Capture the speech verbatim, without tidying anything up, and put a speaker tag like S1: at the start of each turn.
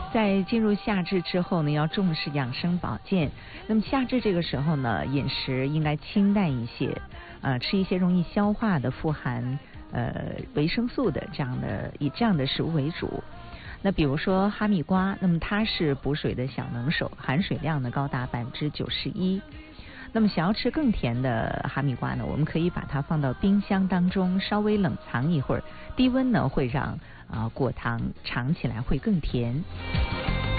S1: 在进入夏至之后呢，要重视养生保健。那么夏至这个时候呢，饮食应该清淡一些，呃，吃一些容易消化的、富含呃维生素的这样的以这样的食物为主。那比如说哈密瓜，那么它是补水的小能手，含水量呢高达百分之九十一。那么想要吃更甜的哈密瓜呢，我们可以把它放到冰箱当中稍微冷藏一会儿，低温呢会让啊、呃、果糖尝起来会更甜。